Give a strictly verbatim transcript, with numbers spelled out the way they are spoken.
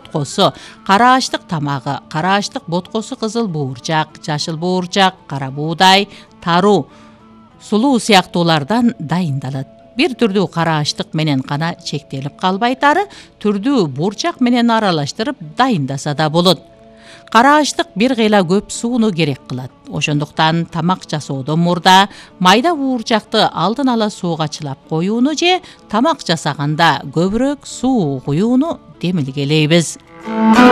боткосу, кара аштык тамагы, кара аштык боткосу, кызыл буурчак, жашыл буурчак, кара буудай, тару, сулуу сыяктуулардан дайындалат. Бир түрдүү кара аштык менен гана чектелип калбай тары, түрдүү буурчак менен аралаштырып дайындаса да болот. Кара аштык бир кыйла көп сууну керек кылат. Ошондуктан тамак жасоодон мурда майда буурчакты алдын ала сууга чылап коюуну же тамак жасаганда көбүрөөк суу куюуну демилгелейбиз.